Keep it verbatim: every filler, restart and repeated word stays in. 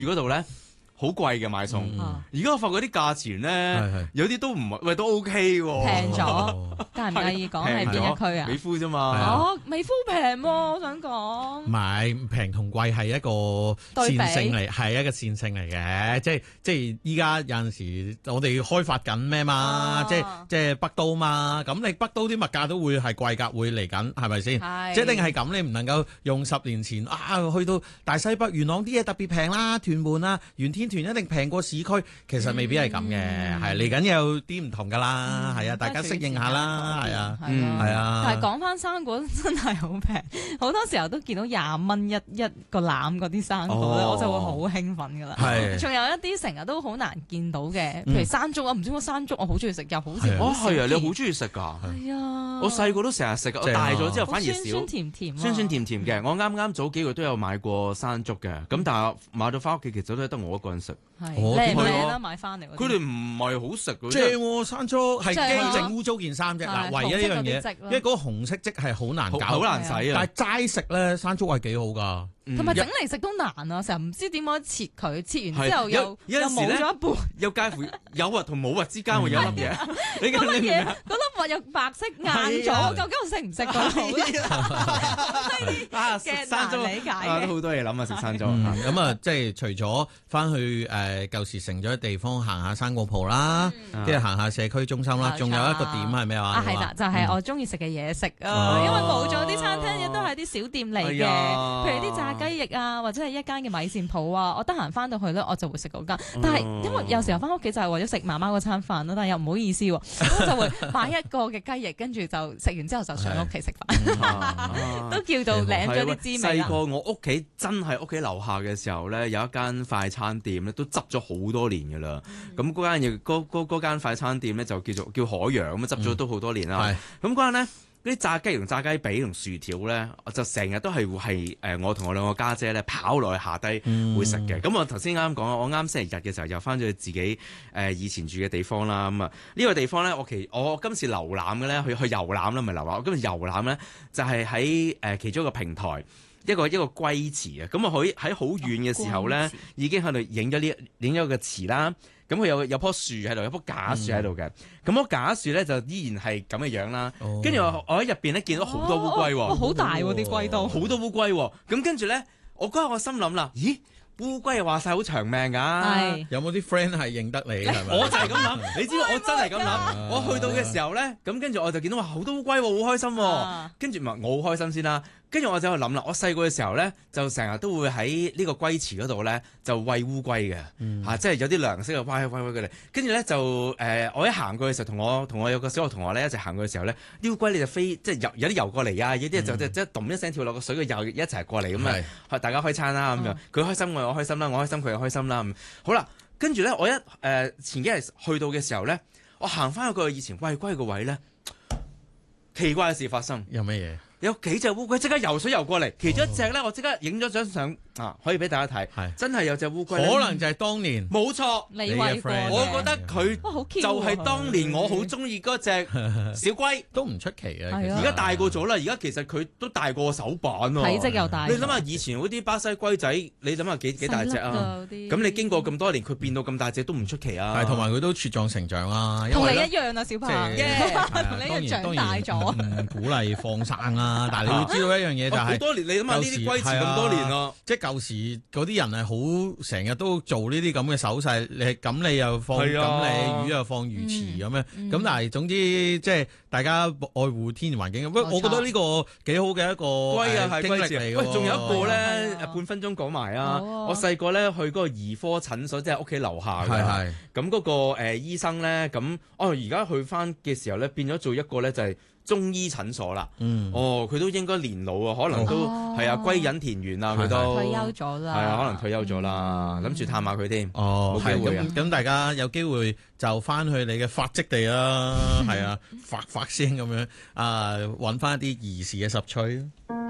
嗰度咧。好貴嘅買餸，而家我發覺啲價錢咧，有啲都唔係，喂都 OK 喎， 平咗，介唔介意講係邊一區啊？ 美孚啫嘛， 哦，美孚平喎，我想講。 唔係平同貴係一個線性嚟，係一個線性嚟嘅，即係即係依家有陣時我哋開發緊咩嘛，即係即係北都嘛，咁你北都啲物價都會係貴價，會嚟緊，係咪先？即係一定係咁，你唔能夠用十年前啊去到大西北元朗啲嘢特別平啦，屯門啊，元天。團一定平過市區，其實未必係咁嘅，係嚟緊有啲唔同噶啦，係啊，大家適應下啦，係啊，係啊。 但係講翻生果真係好平，好多時候都見到廿蚊一一個籃嗰啲生果咧，我就會好興奮噶啦。係，仲有一啲成日都好難見到嘅，譬如山竹啊，唔知乜山竹我好中意食，又好似哦係啊，你好中意食㗎？係啊，我細個都成日食，我大咗之後反而少。酸酸甜甜，酸酸甜甜嘅。我啱啱早幾個月都有買過山竹嘅，咁但係買到翻屋企其實都係得我一個人食。 係靚唔靚啦？買翻嚟佢哋唔係好食嘅， 正喎山竹係驚整污糟件衫啫。嗱，唯一一樣嘢，因為嗰個紅色漬係好難搞， 好難洗啊。 但係齋食咧，山竹係幾好㗎。 同埋整嚟食都難啊！成日唔知點樣切佢，切完之後又又冇咗一半， 又介乎有核同冇核之間會有一粒嘢。 嗰粒嘢，嗰粒核又白色硬咗，究竟我食唔食到好咧？ 啊，山竹理解都好多嘢諗啊！食山竹咁啊，即係除咗翻去誒舊時成咗地方行下生果鋪啦，跟住行下社區中心啦，仲有一個點係咩話？ 啊，係啦，就係我中意食嘅嘢食啊！因為冇咗啲餐廳，亦都係啲小店嚟嘅，譬如啲炸雞翼啊，或者係一間嘅米線鋪啊，我得閒翻到去咧，我就會食嗰間。但係因為有時候翻屋企就係為咗食媽媽嗰餐飯咯，但係又唔好意思喎，我就會買一個嘅雞翼，跟住就食完之後就上屋企食飯，都叫做領咗啲滋味啦。 細個我屋企真係屋企樓下嘅時候咧，有一間快餐店咧，都執咗好多年㗎啦。咁嗰間嘢嗰嗰嗰間快餐店咧就叫做叫海洋咁啊，執咗都好多年啦。咁嗰間咧。嗰啲炸雞同炸雞髀同薯條咧，就成日都係係誒我同我兩個家姐咧跑落去下低會食嘅。咁、嗯、我頭先啱講，我啱星期日嘅時候又翻咗去自己誒、呃、以前住嘅地方啦。咁啊呢個地方咧，我其我今次遊覽嘅咧，去去遊覽啦，唔係遊覽。我今次遊覽咧就係喺誒其中一個平台，一個一個龜池啊。咁我喺喺好遠嘅時候咧，已經喺度影咗呢影咗個池啦。咁佢有有棵樹喺度，有棵假樹喺度嘅。咁棵假樹咧就依然係咁嘅樣啦。跟住我我喺入邊咧見到好多烏龜喎， 好大喎啲龜都， 好多烏龜喎。咁跟住咧，我嗰日我心諗啦，咦？烏龜又話晒好長命㗎， 有冇啲 friend 係認得你係咪？ 我就係咁諗，你知我真係咁諗。我去到嘅時候咧，咁跟住我就見到話好多烏龜喎，好開心喎。跟住唔係我好開心先啦。跟住我就喺度諗啦，我細個嘅時候咧，就成日都會喺呢個龜池嗰度咧，就餵烏龜嘅嚇、嗯啊，即係有啲糧食啊，餵餵餵佢哋。跟住咧就誒、呃，我一行過嘅時候，同我同我有個小學同學咧一齊行過嘅時候咧，啲烏龜你就飛，即係游有啲游過嚟啊，有啲就即係即係咚一聲跳落個水，佢又一齊過嚟咁啊，是大家開餐啦咁樣，佢開心我又開心啦，我開心佢又開心啦。好啦，跟住咧我一誒、呃、前幾日去到嘅時候咧，我行翻去個以前餵龜個位咧，奇怪嘅事發生。 有咩嘢？ 有幾隻烏龜即刻游水游過嚟，其中一隻咧，我即刻影咗張相啊，可以俾大家睇，係真係有隻烏龜， 可能就係當年冇錯， 你餵過， 我覺得佢就係當年我好中意嗰隻小龜， 都唔出奇嘅。 而家大個咗啦，而家其實佢都大過手板咯， 體積又大。 你諗下以前嗰啲巴西龜仔，你諗下幾幾大隻啊？咁你經過咁多年，佢變到咁大隻都唔出奇啊！ 係同埋佢都茁壯成長啦， 同你一樣啊，小朋友，同你一樣長大咗， 唔鼓勵放生啊！但係你要知道一樣嘢就係好多年，你諗下呢啲龜池咁多年咯， 即係舊時嗰啲人係好成日都做呢啲咁嘅手勢，你咁你又放咁你魚又放魚池咁樣，咁但係總之即係大家愛護天然環境。不過我覺得呢個幾好嘅一個龜啊係龜池嚟嘅。喂，仲有一個咧，半分鐘講埋啊！我細個咧去嗰個兒科診所，即係屋企樓下嘅，咁嗰個誒醫生咧，咁哦而家去翻嘅時候咧，變咗做一個咧就係中醫診所啦，嗯、哦，佢都應該年老啊，可能都係、哦、啊，歸隱田園啊，佢都退休咗啦， 係啊，可能退休咗啦，諗住、嗯、探下佢添。 哦， 冇機會啊， 咁咁大家有機會就翻去你嘅發跡地啦，係啊，發發聲咁樣啊，揾翻一啲兒時嘅十趣。